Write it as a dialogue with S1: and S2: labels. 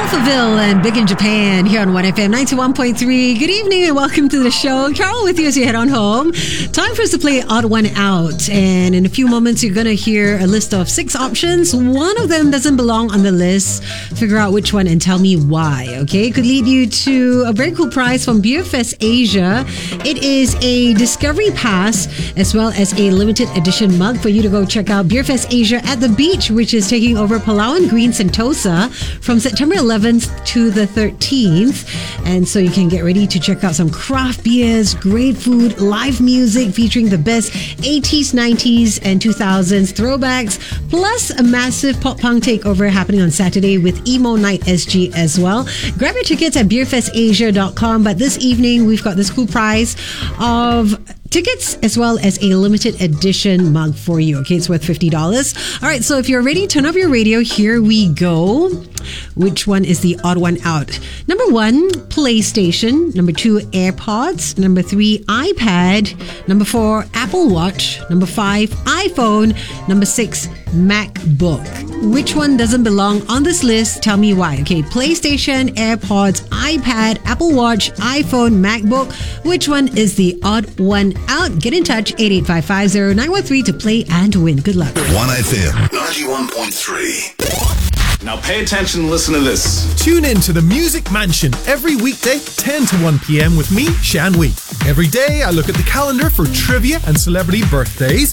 S1: Alphaville and Big in Japan here on 1FM 91.3. Good evening and welcome to the show. Carol with you as you head on home. Time for us to play Odd One Out. And in a few moments, you're going to hear a list of 6 options. One of them doesn't belong on the list. Figure out which one and tell me why, okay? It could lead you to a very cool prize from Beerfest Asia. It is a Discovery Pass as well as a limited edition mug for you to go check out Beerfest Asia at the beach, which is taking over Palawan Green Sentosa from September 11th to the 13th. And so you can get ready to check out some craft beers, great food, live music featuring the best 80s, 90s, and 2000s throwbacks, plus a massive pop punk takeover happening on Saturday with Emo Night SG as well. Grab your tickets at beerfestasia.com. But this evening, we've got this cool prize of tickets as well as a limited edition mug for you. Okay, it's worth $50. All right, so if you're ready, turn off your radio. Here we go. Which one is the odd one out? Number 1, PlayStation. Number 2, AirPods. Number 3, iPad. Number 4, Apple Watch. Number 5, iPhone. Number 6, MacBook. Which one doesn't belong on this list? Tell me why. Okay, PlayStation, AirPods, iPad, Apple Watch, iPhone, MacBook. Which one is the odd one out? Get in touch, 88550-913 to play and win. Good luck.
S2: 1FM 91.3.
S3: Now pay attention and listen to this.
S4: Tune in to the Music Mansion every weekday, 10 to 1 p.m. with me, Shan Wee. Every day, I look at the calendar for trivia and celebrity birthdays.